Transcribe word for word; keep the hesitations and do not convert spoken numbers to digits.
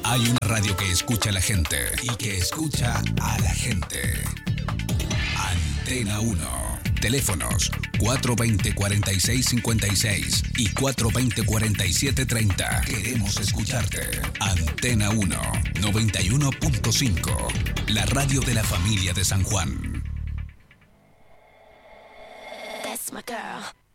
Hay una radio que escucha a la gente y que escucha a la gente. Antena uno. Teléfonos cuatro dos cero, cuatro seis cinco seis y cuatro dos cero, cuatro siete tres cero. Queremos escucharte. Antena uno, noventa y uno punto cinco. La radio de la familia de San Juan. That's my girl.